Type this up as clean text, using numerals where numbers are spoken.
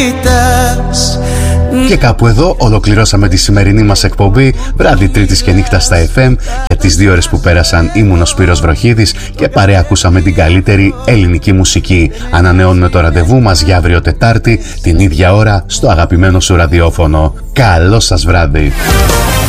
Και κάπου εδώ ολοκληρώσαμε τη σημερινή μας εκπομπή βράδυ Τρίτης και νύχτα στα FM. Για τις 2 ώρες που πέρασαν ήμουν ο Σπύρος Βροχίδης και παρέα ακούσαμε την καλύτερη ελληνική μουσική. Ανανεώνουμε το ραντεβού μας για αύριο Τετάρτη την ίδια ώρα στο αγαπημένο σου ραδιόφωνο. Καλό σας βράδυ.